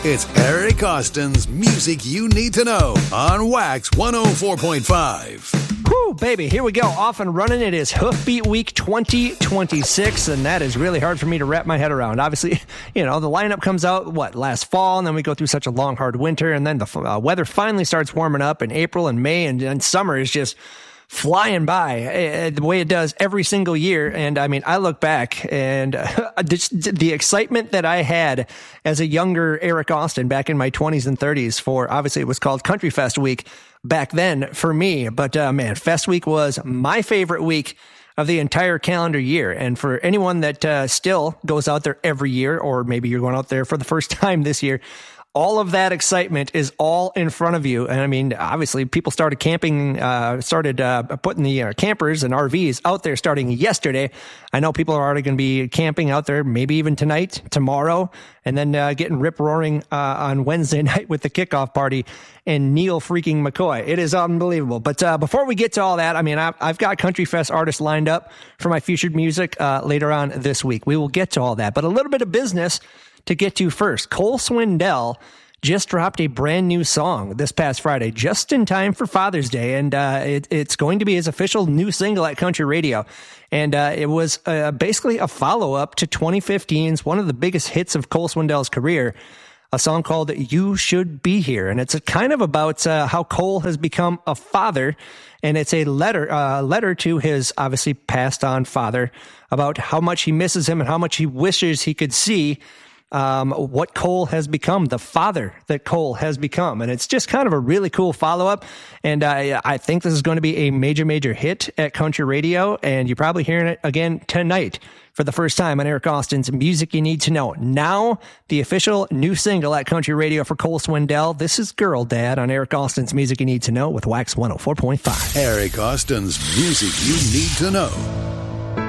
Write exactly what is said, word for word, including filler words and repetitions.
It's Eric Austin's Music You Need to Know on Wax one oh four point five. Whew, baby, here we go. Off and running. It is Hoofbeat Week twenty twenty-six, and that is really hard for me to wrap my head around. Obviously, you know, the lineup comes out, what, last fall, and then we go through such a long, hard winter, and then the uh, weather finally starts warming up in April and May, and, and summer is just flying by uh, the way it does every single year. And I mean, I look back and uh, the excitement that I had as a younger Eric Austin back in my twenties and thirties for, obviously it was called Country Fest Week back then for me. But uh, man, Fest Week was my favorite week of the entire calendar year. And for anyone that uh, still goes out there every year, or maybe you're going out there for the first time this year, all of that excitement is all in front of you. And I mean, obviously people started camping, uh, started, uh, putting the uh, campers and R Vs out there starting yesterday. I know people are already going to be camping out there, maybe even tonight, tomorrow, and then, uh, getting rip roaring, uh, on Wednesday night with the kickoff party and Neil freaking McCoy. It is unbelievable. But, uh, before we get to all that, I mean, I've, I've got Country Fest artists lined up for my featured music, uh, later on this week. We will get to all that, but a little bit of business to get to first. Cole Swindell just dropped a brand new song this past Friday, just in time for Father's Day. And uh, it, it's going to be his official new single at Country Radio. And uh, it was uh, basically a follow-up to twenty fifteen's, one of the biggest hits of Cole Swindell's career, a song called You Should Be Here. And it's a kind of about uh, how Cole has become a father. And it's a letter, uh, letter to his obviously passed on father about how much he misses him and how much he wishes he could see um, what Cole has become, the father that Cole has become. And it's just kind of a really cool follow-up. And I, I think this is going to be a major, major hit at Country Radio. And you're probably hearing it again tonight for the first time on Eric Austin's Music You Need to Know. Now, the official new single at Country Radio for Cole Swindell. This is Girl Dad on Eric Austin's Music You Need to Know with Wax one oh four point five. Eric Austin's Music You Need to Know.